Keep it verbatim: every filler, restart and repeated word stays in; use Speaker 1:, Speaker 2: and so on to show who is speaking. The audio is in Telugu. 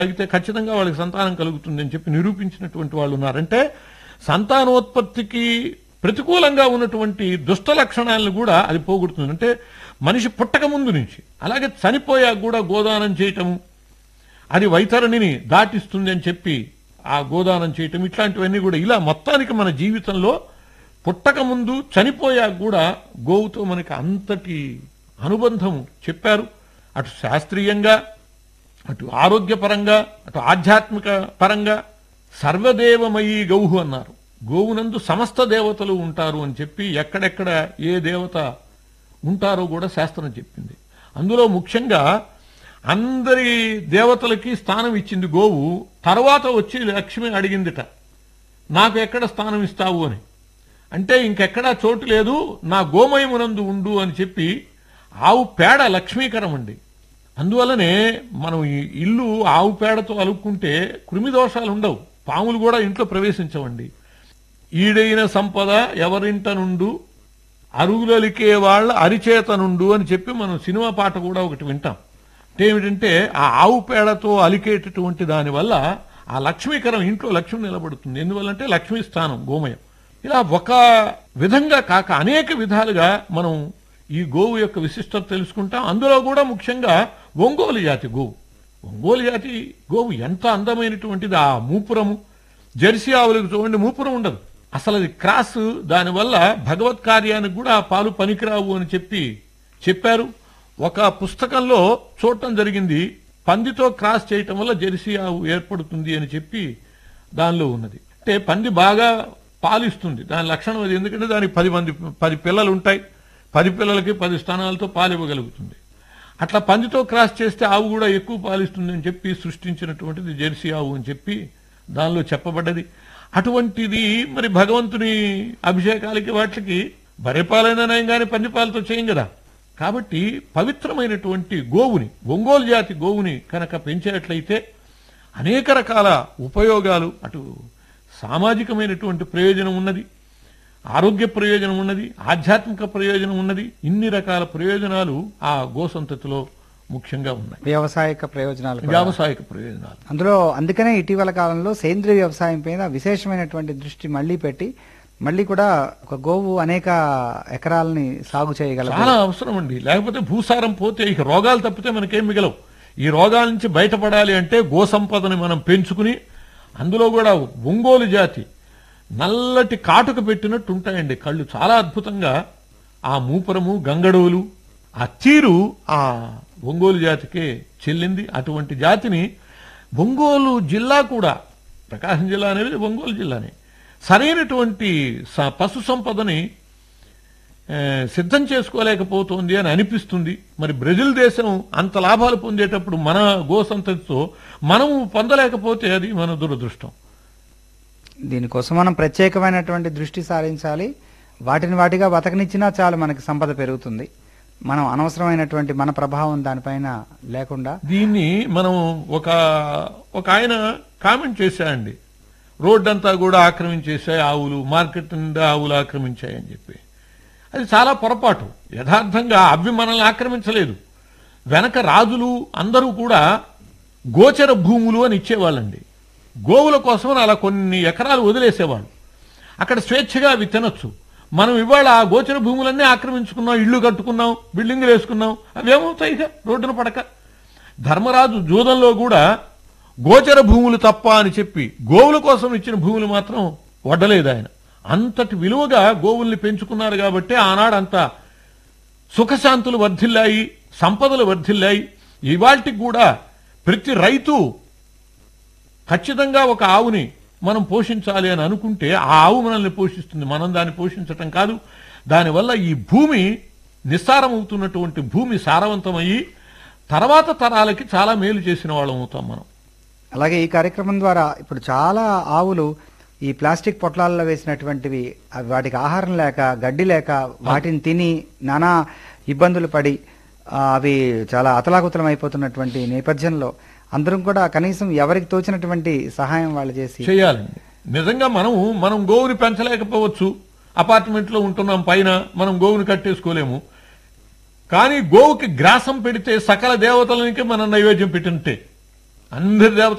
Speaker 1: తాగితే ఖచ్చితంగా వాళ్ళకి సంతానం కలుగుతుంది అని చెప్పి నిరూపించినటువంటి వాళ్ళు ఉన్నారంటే సంతానోత్పత్తికి ప్రతికూలంగా ఉన్నటువంటి దుష్ట లక్షణాలను కూడా అది పోగొడుతుంది. అంటే మనిషి పుట్టక ముందు నుంచి అలాగే చనిపోయాక కూడా గోదానం చేయటము, అది వైతరణిని దాటిస్తుంది అని చెప్పి ఆ గోదానం చేయటం, ఇట్లాంటివన్నీ కూడా ఇలా మొత్తానికి మన జీవితంలో పుట్టక ముందు చనిపోయాక కూడా గోవుతో మనకి అంతటి అనుబంధము చెప్పారు. అటు శాస్త్రీయంగా, అటు ఆరోగ్యపరంగా, అటు ఆధ్యాత్మిక పరంగా సర్వదేవమయీ గౌహు అన్నారు. గోవునందు సమస్త దేవతలు ఉంటారు అని చెప్పి ఎక్కడెక్కడ ఏ దేవత ఉంటారో కూడా శాస్త్రం చెప్పింది. అందులో ముఖ్యంగా అందరి దేవతలకి స్థానం ఇచ్చింది గోవు. తర్వాత వచ్చి లక్ష్మి అడిగిందిట, నాకు ఎక్కడ స్థానం ఇస్తావు అని. అంటే ఇంకెక్కడా చోటు లేదు, నా గోమయమునందు ఉండు అని చెప్పి ఆవు పేడ లక్ష్మీకరం అండి. అందువల్లనే మనం ఈ ఇల్లు ఆవు పేడతో అలుక్కుంటే కృమి దోషాలు ఉండవు, పాములు కూడా ఇంట్లో ప్రవేశించవండి. ఈడైన సంపద ఎవరింట నుండు అరుగులలికే వాళ్ళ అరిచేత నుండు అని చెప్పి మనం సినిమా పాట కూడా ఒకటి వింటాం. అంటే ఏమిటంటే ఆ ఆవు పేడతో అలికేటటువంటి దానివల్ల ఆ లక్ష్మీకరం ఇంట్లో లక్ష్మి నిలబడుతుంది. ఎందువల్లంటే లక్ష్మీ స్థానం గోమయం. ఇలా ఒక విధంగా కాక అనేక విధాలుగా మనం ఈ గోవు యొక్క విశిష్టత తెలుసుకుంటాం. అందులో కూడా ముఖ్యంగా ఒంగోలు జాతి గోవు. ఒంగోలు జాతి గోవు ఎంత అందమైనటువంటిది. ఆ మూపురము, జెర్సీ ఆవులకు చూడండి మూపురం ఉండదు అసలు, అది క్రాస్. దానివల్ల భగవత్ కార్యానికి కూడా ఆ పాలు పనికిరావు అని చెప్పి చెప్పారు. ఒక పుస్తకంలో చూడటం జరిగింది, పందితో క్రాస్ చేయటం వల్ల జెర్సీ ఆవు ఏర్పడుతుంది అని చెప్పి దానిలో ఉన్నది. అంటే పంది బాగా పాలిస్తుంది, దాని లక్షణం అది. ఎందుకంటే దానికి పది మంది పది పిల్లలు ఉంటాయి, పది పిల్లలకి పది స్థానాలతో పాలు ఇవ్వగలుగుతుంది. అట్లా పందితో క్రాస్ చేస్తే ఆవు కూడా ఎక్కువ పాలిస్తుంది అని చెప్పి సృష్టించినటువంటిది జెర్సీ ఆవు అని చెప్పి దానిలో చెప్పబడ్డది. అటువంటిది మరి భగవంతుని అభిషేకాలకి వాటికి బర్రెపాలైన నయం కానీ పందిపాలతో చేయం కదా. కాబట్టి పవిత్రమైనటువంటి గోవుని, ఒంగోలు జాతి గోవుని కనుక పెంచేట్లయితే అనేక రకాల ఉపయోగాలు, అటు సామాజికమైనటువంటి ప్రయోజనం ఉన్నది, ఆరోగ్య ప్రయోజనం ఉన్నది, ఆధ్యాత్మిక ప్రయోజనం ఉన్నది. ఇన్ని రకాల ప్రయోజనాలు ఆ గోసంతతిలో ముఖ్యంగా ఉన్నాయి.
Speaker 2: వ్యవసాయక ప్రయోజనాలు
Speaker 1: వ్యవసాయక ప్రయోజనాలు
Speaker 2: అందులో. అందుకనే ఇటీవల కాలంలో సేంద్రియ వ్యవసాయం మీద విశేషమైనటువంటి దృష్టి మళ్లీ పెట్టి మళ్లీ కూడా ఒక గోవు అనేక ఎకరాలని సాగు చేయగలదు.
Speaker 1: చాలా అవసరం అండి. లేకపోతే భూసారం పోతే ఇక రోగాలు తప్పితే మనకేం మిగలవు. ఈ రోగాల నుంచి బయటపడాలి అంటే గో సంపదని మనం పెంచుకుని, అందులో కూడా ఒంగోలు జాతి నల్లటి కాటుక పెట్టినట్టు ఉంటాయండి కళ్ళు, చాలా అద్భుతంగా. ఆ మూపురము, గంగడోలు, ఆ తీరు ఆ ఒంగోలు జాతికే చెల్లింది. అటువంటి జాతిని ఒంగోలు జిల్లా కూడా, ప్రకాశం జిల్లా అనేది ఒంగోలు జిల్లానే, సరైనటువంటి పశు సంపదని సిద్ధం చేసుకోలేకపోతుంది అని అనిపిస్తుంది. మరి బ్రెజిల్ దేశం అంత లాభాలు పొందేటప్పుడు మన గోసంతతితో మనము పొందలేకపోతే అది మన దురదృష్టం.
Speaker 2: దీనికోసం మనం ప్రత్యేకమైనటువంటి దృష్టి సారించాలి. వాటిని వాటిగా బతకనిచ్చినా చాలు మనకి సంపద పెరుగుతుంది. మనం అనవసరమైనటువంటి మన ప్రభావం దానిపైన లేకుండా.
Speaker 1: దీన్ని మనం ఒక ఒక ఆయన కామెంట్ చేశాయండి, రోడ్డంతా కూడా ఆక్రమించేశాయి ఆవులు, మార్కెట్ నిండా ఆవులు ఆక్రమించాయని చెప్పి. అది చాలా పొరపాటు. యథార్థంగా అవి మనల్ని ఆక్రమించలేదు. వెనక రాజులు అందరూ కూడా గోచర భూములు అని ఇచ్చేవాళ్ళండి. గోవుల కోసం అలా కొన్ని ఎకరాలు వదిలేసేవాళ్ళు. అక్కడ స్వేచ్ఛగా అవి తినొచ్చు. మనం ఇవాళ ఆ గోచర భూములన్నీ ఆక్రమించుకున్నాం, ఇళ్లు కట్టుకున్నాం, బిల్డింగ్లు వేసుకున్నాం. అవి ఏమవుతాయి ఇక రోడ్డున పడక. ధర్మరాజు జూదంలో కూడా గోచర భూములు తప్ప అని చెప్పి గోవుల కోసం ఇచ్చిన భూములు మాత్రం వడ్డలేదు ఆయన. అంతటి విలువగా గోవుల్ని పెంచుకున్నారు కాబట్టి ఆనాడు అంత సుఖశాంతులు వర్ధిల్లాయి, సంపదలు వర్ధిల్లాయి. ఇవాళకి కూడా ప్రతి రైతు ఖచ్చితంగా ఒక ఆవుని మనం పోషించాలి అని అనుకుంటే ఆ ఆవు మనల్ని పోషిస్తుంది, మనం దాన్ని పోషించటం కాదు. దానివల్ల ఈ భూమి నిస్సారమవుతున్నటువంటి భూమి సారవంతమయ్యి తర్వాత తరాలకి చాలా మేలు చేసిన వాళ్ళం అవుతాం మనం.
Speaker 2: అలాగే ఈ కార్యక్రమం ద్వారా ఇప్పుడు చాలా ఆవులు ఈ ప్లాస్టిక్ పొట్లాల్లో వేసినటువంటివి, వాటికి ఆహారం లేక, గడ్డి లేక, వాటిని తిని నానా ఇబ్బందులు పడి అవి చాలా అతలాకుతలం అయిపోతున్నటువంటి నేపథ్యంలో అందరం కూడా కనీసం ఎవరికి తోచినటువంటి సహాయం వాళ్ళు చేసి
Speaker 1: చేయాలండి. నిజంగా మనం మనం గోవుని పెంచలేకపోవచ్చు, అపార్ట్మెంట్ లో ఉంటున్నాం, పైన మనం గోవుని కట్టేసుకోలేము. కానీ గోవుకి గ్రాసం పెడితే సకల దేవతలకి మనం నైవేద్యం పెట్టినట్టే. అందరి దేవతలు